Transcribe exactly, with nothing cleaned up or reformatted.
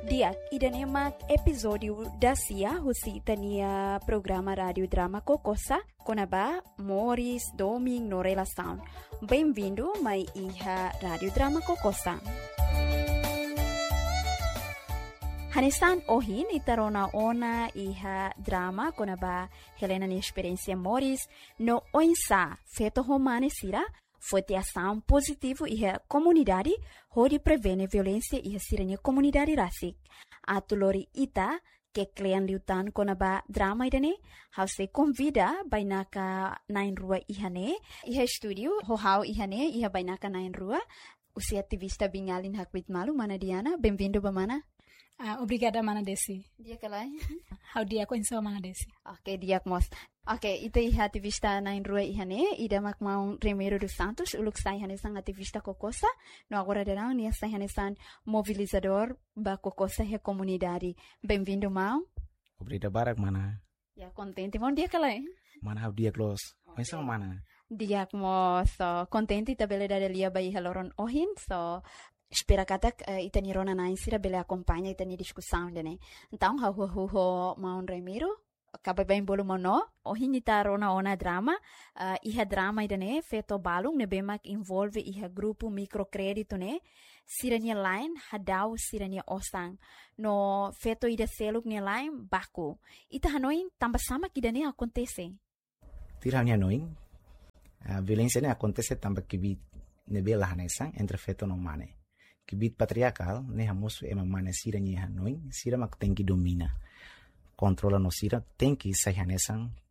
Diak idanemak episódio da C I A husi tania programa rádio drama Kokosa konaba Morris Doming no relação. Bem-vindo mai iha rádio drama Kokosa. Hanesan ohin itarona ona iha drama konaba Helena ni experiência Morris no oinsa feto romane sira foi ter ação positivo e a comunidade onde prevene violência e a sirene comunidade racic. A tulori ita que klian liutan konaba drama idane, how se convida bainaka nain rua ihane, iha studio ho how ihane iha bainaka nain rua. Usi ativista bingalin hakwit malu mana Diana, bem-vindo bamana. Uh, obrigada, Mana Desi. Dia kalai. How dia ko insa Mana Desi. Okay, dia mos. Okay, ita iha ativista na rua ihane, ida mak maung Remiro dos Santos, uluk sa ihane sang ativista Kokosa, no agora derang nia sa ihane sang mobilizador ba Kokosa he comunidade. Bem-vindo, mau. Obrigado, barak, Mana. Ya, contente, mon dia kalai. Mana how dia close. Okay. Insa Mana. Dia mo so contente tabele da lia bai haloron ohin, so espera katak uh, itani rona na insira bele acompanha itani discussão dene. Então ha hu hu ho maun Remiro acaba bem bolo mono ohin ita rona ona drama uh, iha drama idane feto balung ne bemak involve iha grupo microcrédito ne sirania line hadau sirania osang no feto ida seluk ne line baku ita hanoin tamba sama kidane acontece. Tirania noin a violência ne acontece tamba kibit ne bela hanesan entre feto no mane. Kibit patriarcal, ne hamosu ema mane sira nye hanoin, sira mak tenki domina. Controla no sira, tenki sa hanesan